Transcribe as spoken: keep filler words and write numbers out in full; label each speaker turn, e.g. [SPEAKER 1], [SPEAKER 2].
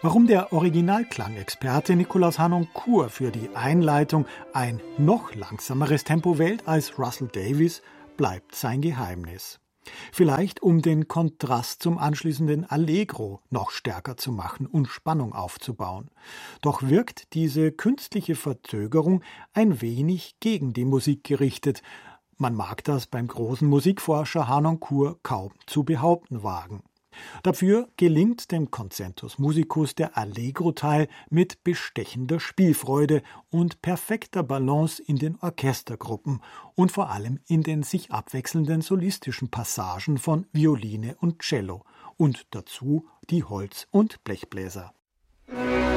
[SPEAKER 1] Warum der Originalklangexperte Nikolaus Harnoncourt für die Einleitung ein noch langsameres Tempo wählt als Russell Davies, bleibt sein Geheimnis. Vielleicht um den Kontrast zum anschließenden Allegro noch stärker zu machen und Spannung aufzubauen. Doch wirkt diese künstliche Verzögerung ein wenig gegen die Musik gerichtet. Man mag das beim großen Musikforscher Harnoncourt kaum zu behaupten wagen. Dafür gelingt dem Concentus Musicus der Allegro-Teil mit bestechender Spielfreude und perfekter Balance in den Orchestergruppen und vor allem in den sich abwechselnden solistischen Passagen von Violine und Cello und dazu die Holz- und Blechbläser.